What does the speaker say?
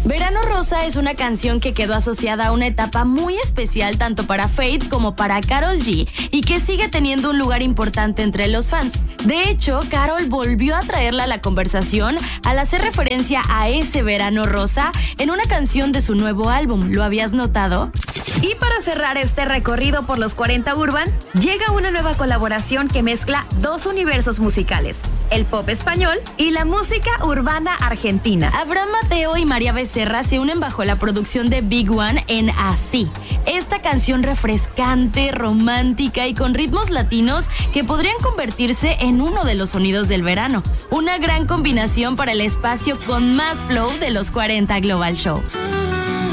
Verano Rosa es una canción que quedó asociada a una etapa muy especial tanto para Feid como para Karol G y que sigue teniendo un lugar importante entre los fans. De hecho, Karol volvió a traerla a la conversación al hacer referencia a ese Verano Rosa en una canción de su nuevo álbum. ¿Lo habías notado? Y para cerrar este recorrido por los 40 Urban, llega una nueva colaboración que mezcla dos universos musicales, el pop español y la música urbana argentina. Abraham Mateo y María Becerra se unen bajo la producción de Big One en Así. Esta canción refrescante, romántica y con ritmos latinos que podrían convertirse en uno de los sonidos del verano. Una gran combinación para el espacio con más flow de los 40 Global Show.